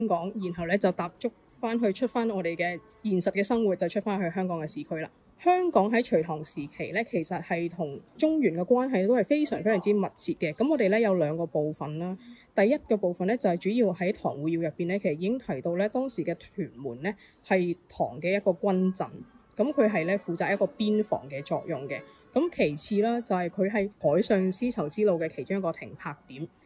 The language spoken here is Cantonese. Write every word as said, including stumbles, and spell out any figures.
港，然後咧就踏足翻去出翻我哋嘅現實嘅生活，就出翻去香港嘅市區啦。香港喺隋唐時期咧，其實係同中原嘅關係都係非常非常之密切嘅。咁我哋咧有兩個部分啦。第一個部分咧就係主要喺《唐會要》入邊咧，其實已經提到咧當時嘅屯門咧係唐嘅一個軍鎮，咁佢係咧負責一個邊防嘅作用嘅。咁其次啦，就係佢係海上絲綢之路嘅其中一個停泊點。